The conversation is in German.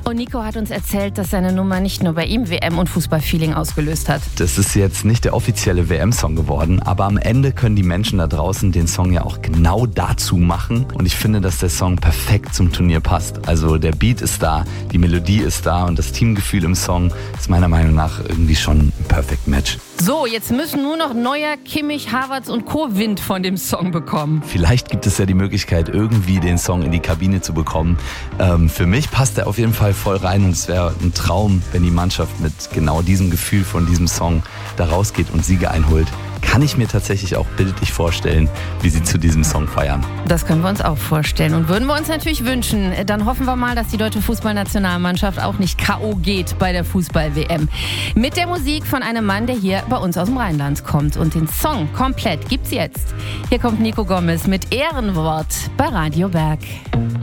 Und Nico hat uns erzählt, dass seine Nummer nicht nur bei ihm WM- und Fußballfeeling ausgelöst hat. Das ist jetzt nicht der offizielle WM-Song geworden, aber am Ende können die Menschen da draußen den Song ja auch genau dazu machen. Und ich finde, dass der Song perfekt zum Turnier passt. Also der Beat ist da, die Melodie ist da und das Teamgefühl im Song ist meiner Meinung nach irgendwie schon ein Perfect Match. So, jetzt müssen nur noch Neuer, Kimmich, Havertz und Co. Wind von dem Song bekommen. Vielleicht gibt es ja die Möglichkeit, irgendwie den Song in die Kabine zu bekommen. Für mich passt er auf jeden Fall voll rein und es wäre ein Traum, wenn die Mannschaft mit genau diesem Gefühl von diesem Song da rausgeht und Siege einholt. Kann ich mir tatsächlich auch bildlich vorstellen, wie sie zu diesem Song feiern. Das können wir uns auch vorstellen und würden wir uns natürlich wünschen. Dann hoffen wir mal, dass die deutsche Fußballnationalmannschaft auch nicht K.O. geht bei der Fußball-WM. Mit der Musik von einem Mann, der hier bei uns aus dem Rheinland kommt. Und den Song komplett gibt's jetzt. Hier kommt Nico Gomez mit Ehrenwort bei Radio Berg.